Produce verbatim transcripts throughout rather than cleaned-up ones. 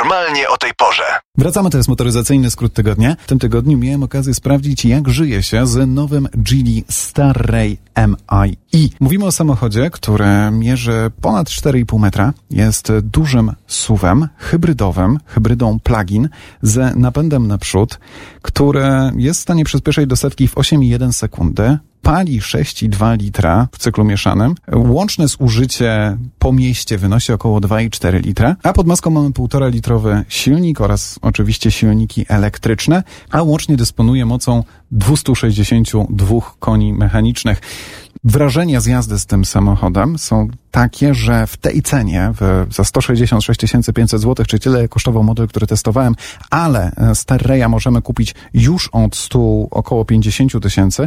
Normalnie o tej porze. Wracamy, to jest motoryzacyjny skrót tygodnia. W tym tygodniu miałem okazję sprawdzić, jak żyje się z nowym Geely Starray M I E. Mówimy o samochodzie, który mierzy ponad cztery i pół metra, jest dużym suwem, hybrydowym, hybrydą plug-in z napędem naprzód, który jest w stanie przyspieszyć do setki w osiem i jeden sekundy. Pali sześć i dwa litra w cyklu mieszanym. Łączne zużycie po mieście wynosi około dwa i cztery litra, a pod maską mamy półtora litrowy silnik oraz oczywiście silniki elektryczne, a łącznie dysponuje mocą dwieście sześćdziesiąt dwa koni mechanicznych. Wrażenia z jazdy z tym samochodem są takie, że w tej cenie, w, za sto sześćdziesiąt sześć tysięcy pięćset złotych, czy tyle kosztował model, który testowałem, ale Starraya możemy kupić już od stu około pięćdziesiąt tysięcy,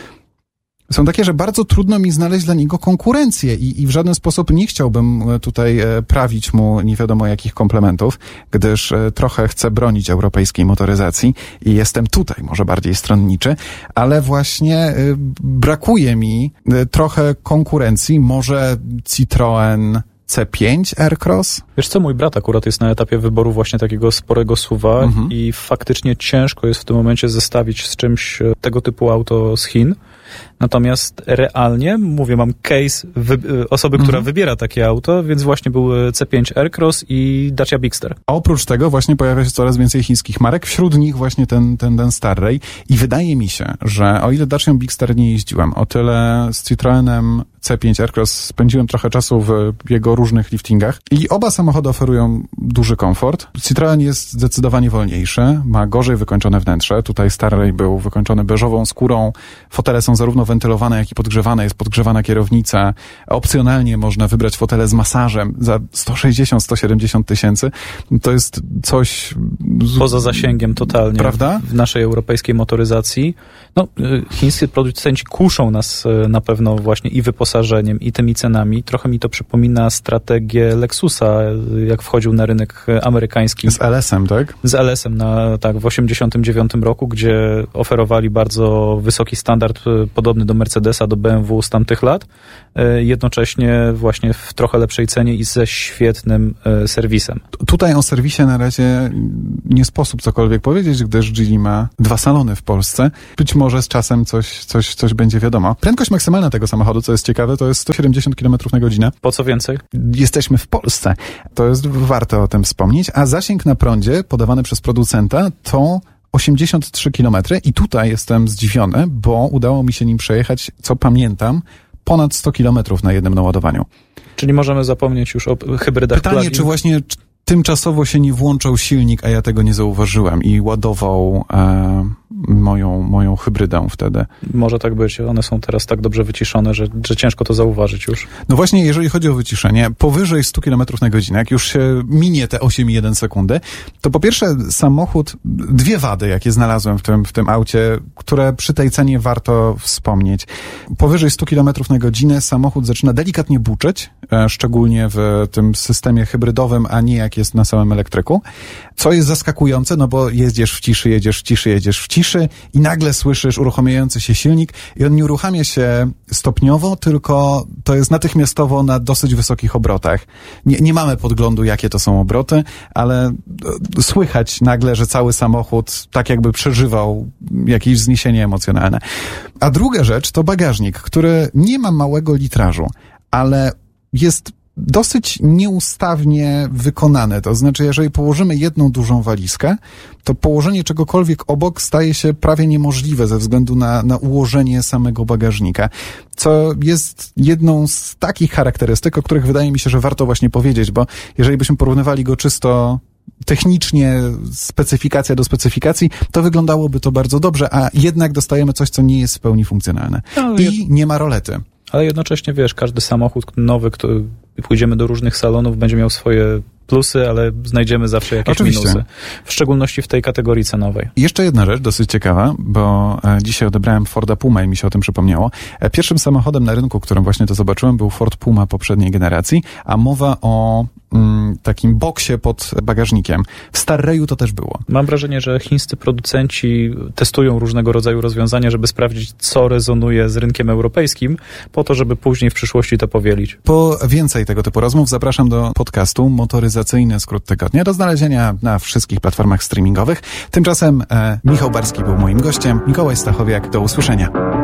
są takie, że bardzo trudno mi znaleźć dla niego konkurencję i, i w żaden sposób nie chciałbym tutaj prawić mu nie wiadomo jakich komplementów, gdyż trochę chcę bronić europejskiej motoryzacji i jestem tutaj może bardziej stronniczy, ale właśnie brakuje mi trochę konkurencji, może Citroen C pięć Aircross? Wiesz co, mój brat akurat jest na etapie wyboru właśnie takiego sporego suwa mhm. i faktycznie ciężko jest w tym momencie zestawić z czymś tego typu auto z Chin. Natomiast realnie, mówię, mam case wy- osoby, która mhm. wybiera takie auto, więc właśnie był C pięć Aircross i Dacia Bigster. A oprócz tego właśnie pojawia się coraz więcej chińskich marek, wśród nich właśnie ten, ten, ten Starray i wydaje mi się, że o ile Dacią Bigster nie jeździłem, o tyle z Citroenem C pięć Aircross spędziłem trochę czasu w jego różnych liftingach i oba samochody oferują duży komfort. Citroen jest zdecydowanie wolniejszy, ma gorzej wykończone wnętrze. Tutaj Starray był wykończony beżową skórą, fotele są zarówno wentylowane, jak i podgrzewane, jest podgrzewana kierownica. Opcjonalnie można wybrać fotele z masażem za sto sześćdziesiąt do stu siedemdziesięciu tysięcy. To jest coś... Z... Poza zasięgiem totalnie. Prawda? W naszej europejskiej motoryzacji. No, chińscy producenci kuszą nas na pewno właśnie i wyposażeniem, i tymi cenami. Trochę mi to przypomina strategię Lexusa, jak wchodził na rynek amerykański. Z L S-em, tak? Z L S-em, na, tak, w osiemdziesiątym dziewiątym roku, gdzie oferowali bardzo wysoki standard, podobny do Mercedesa, do B M W z tamtych lat, jednocześnie właśnie w trochę lepszej cenie i ze świetnym serwisem. Tutaj o serwisie na razie nie sposób cokolwiek powiedzieć, gdyż Geely ma dwa salony w Polsce. Być może z czasem coś, coś, coś będzie wiadomo. Prędkość maksymalna tego samochodu, co jest ciekawe, to jest sto siedemdziesiąt kilometrów na godzinę. Po co więcej? Jesteśmy w Polsce. To jest warto o tym wspomnieć. A zasięg na prądzie podawany przez producenta to osiemdziesiąt trzy kilometry i tutaj jestem zdziwiony, bo udało mi się nim przejechać, co pamiętam, ponad sto kilometrów na jednym naładowaniu. Czyli możemy zapomnieć już o hybrydach Pytanie, plug-in. czy właśnie tymczasowo się nie włączał silnik, a ja tego nie zauważyłem i ładował e, moją, moją hybrydę wtedy. Może tak być. One są teraz tak dobrze wyciszone, że, że ciężko to zauważyć już. No właśnie, jeżeli chodzi o wyciszenie, powyżej stu kilometrów na godzinę, jak już się minie te osiem i jedna sekundy, to po pierwsze samochód, dwie wady, jakie znalazłem w tym, w tym aucie, które przy tej cenie warto wspomnieć. Powyżej stu kilometrów na godzinę samochód zaczyna delikatnie buczeć, e, szczególnie w tym systemie hybrydowym, a nie jak jest na samym elektryku, co jest zaskakujące, no bo jedziesz w ciszy, jedziesz w ciszy, jedziesz w ciszy i nagle słyszysz uruchamiający się silnik i on nie uruchamia się stopniowo, tylko to jest natychmiastowo na dosyć wysokich obrotach. Nie, nie mamy podglądu, jakie to są obroty, ale słychać nagle, że cały samochód tak jakby przeżywał jakieś wzniesienie emocjonalne. A druga rzecz to bagażnik, który nie ma małego litrażu, ale jest dosyć nieustawnie wykonane. To znaczy, jeżeli położymy jedną dużą walizkę, to położenie czegokolwiek obok staje się prawie niemożliwe ze względu na, na ułożenie samego bagażnika, co jest jedną z takich charakterystyk, o których wydaje mi się, że warto właśnie powiedzieć, bo jeżeli byśmy porównywali go czysto technicznie, specyfikacja do specyfikacji, to wyglądałoby to bardzo dobrze, a jednak dostajemy coś, co nie jest w pełni funkcjonalne. No, I nie ma rolety. Ale jednocześnie, wiesz, każdy samochód nowy, który pójdziemy do różnych salonów, będzie miał swoje plusy, ale znajdziemy zawsze jakieś Oczywiście. minusy. W szczególności w tej kategorii cenowej. Jeszcze jedna rzecz dosyć ciekawa, bo dzisiaj odebrałem Forda Puma i mi się o tym przypomniało. Pierwszym samochodem na rynku, którym właśnie to zobaczyłem, był Ford Puma poprzedniej generacji, a mowa o mm, takim boksie pod bagażnikiem. W Starreju to też było. Mam wrażenie, że chińscy producenci testują różnego rodzaju rozwiązania, żeby sprawdzić, co rezonuje z rynkiem europejskim, po to, żeby później w przyszłości to powielić. Po więcej tego typu rozmów zapraszam do podcastu Motoryzacyjny Skrót Tygodnia, do znalezienia na wszystkich platformach streamingowych. Tymczasem e, Michał Barski był moim gościem. Mikołaj Stachowiak, do usłyszenia.